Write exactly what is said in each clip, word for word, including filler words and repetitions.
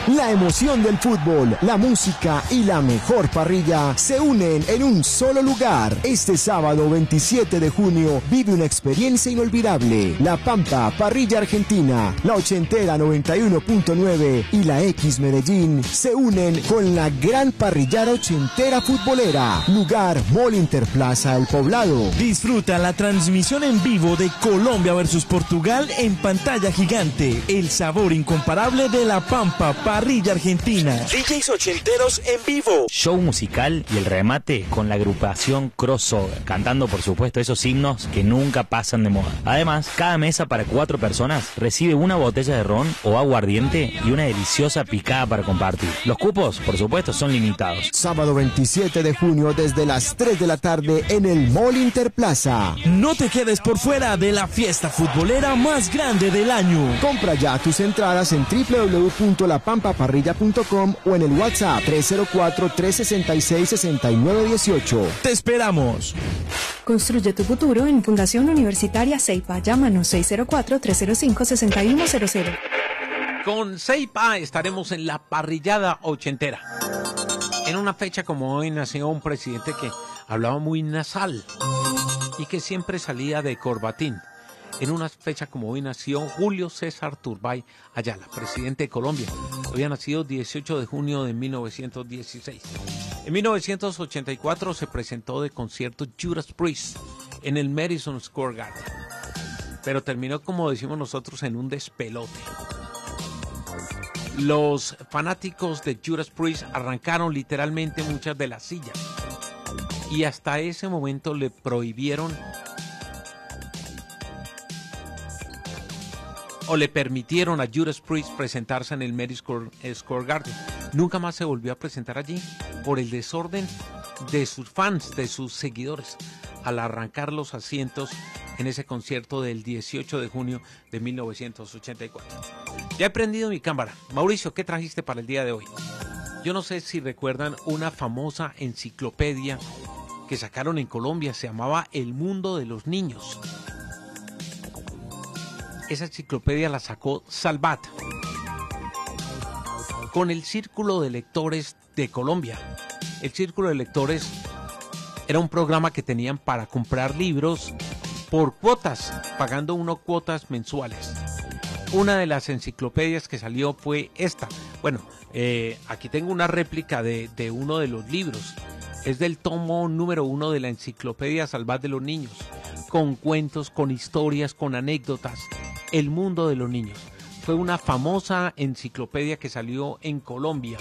La emoción del fútbol, la música y la mejor parrilla se unen en un solo lugar. Este sábado veintisiete de junio vive una experiencia inolvidable. La Pampa Parrilla Argentina, la ochentera noventa y uno punto nueve y la X Medellín se unen con la gran parrillada ochentera futbolera. Lugar Mall Interplaza El Poblado. Disfruta la transmisión en vivo de Colombia versus Portugal en pantalla gigante. El sabor incomparable de la Pampa Parrilla Argentina. D Js ochenteros en vivo. Show musical y el remate con la agrupación Crossover, cantando por supuesto esos himnos que nunca pasan de moda. Además, cada mesa para cuatro personas recibe una botella de ron o aguardiente y una deliciosa picada para compartir. Los cupos, por supuesto, son limitados. Sábado veintisiete de junio desde las tres de la tarde en el Mall Interplaza. No te quedes por fuera de la fiesta futbolera más grande del año. Compra ya tus entradas en doble u doble u doble u punto la pampa parrilla punto com o en el WhatsApp tres cero cuatro, tres seis seis, seis nueve uno ocho. ¡Te esperamos! Construye tu futuro en Fundación Universitaria Ceipa. Llámanos seis cero cuatro, tres cero cinco, seis uno cero cero. Con Ceipa estaremos en la parrillada ochentera. En una fecha como hoy nació un presidente que hablaba muy nasal y que siempre salía de corbatín. En una fecha como hoy nació Julio César Turbay Ayala, presidente de Colombia. Había nacido dieciocho de junio de mil novecientos dieciséis. En mil novecientos ochenta y cuatro se presentó de concierto Judas Priest en el Madison Square Garden. Pero terminó, como decimos nosotros, en un despelote. Los fanáticos de Judas Priest arrancaron literalmente muchas de las sillas. Y hasta ese momento le prohibieron o le permitieron a Judas Priest presentarse en el Madison Square Garden. Nunca más se volvió a presentar allí por el desorden de sus fans, de sus seguidores, al arrancar los asientos en ese concierto del dieciocho de junio de mil novecientos ochenta y cuatro. Ya he prendido mi cámara. Mauricio, ¿qué trajiste para el día de hoy? Yo no sé si recuerdan una famosa enciclopedia que sacaron en Colombia, se llamaba El Mundo de los Niños. Esa enciclopedia la sacó Salvat con el Círculo de Lectores de Colombia. El Círculo de Lectores era un programa que tenían para comprar libros por cuotas, pagando unas cuotas mensuales. Una de las enciclopedias que salió fue esta. Bueno, eh, aquí tengo una réplica de, de uno de los libros. Es del tomo número uno de la enciclopedia Salvat de los Niños, con cuentos, con historias, con anécdotas. El Mundo de los Niños. Fue una famosa enciclopedia que salió en Colombia.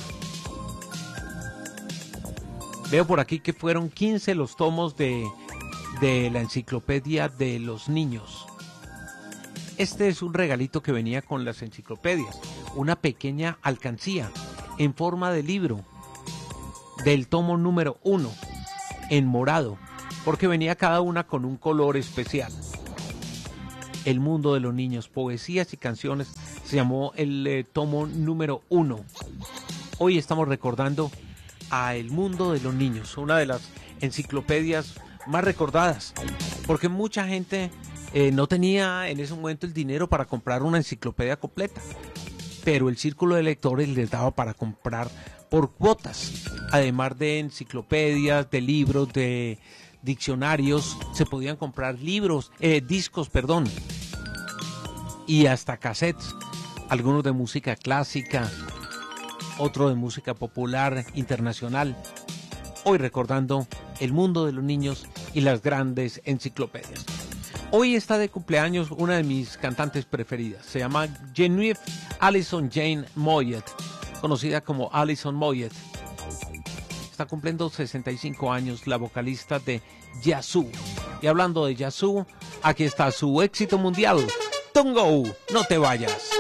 Veo por aquí que fueron quince los tomos de, de la enciclopedia de los niños. Este es un regalito que venía con las enciclopedias. Una pequeña alcancía en forma de libro del tomo número uno en morado, porque venía cada una con un color especial. El Mundo de los Niños, poesías y canciones, se llamó el eh, tomo número uno. Hoy estamos recordando a El Mundo de los Niños, una de las enciclopedias más recordadas, porque mucha gente eh, no tenía en ese momento el dinero para comprar una enciclopedia completa, pero el Círculo de Lectores les daba para comprar por cuotas, además de enciclopedias, de libros, de diccionarios, se podían comprar libros, eh, discos, perdón, y hasta cassettes, algunos de música clásica, otro de música popular internacional. Hoy recordando El Mundo de los Niños y las grandes enciclopedias. Hoy está de cumpleaños una de mis cantantes preferidas, se llama Genevieve Allison Jane Moyet, conocida como Alison Moyet. Está cumpliendo sesenta y cinco años, la vocalista de Yazoo. Y hablando de Yazoo, aquí está su éxito mundial, Don't Go, No Te Vayas.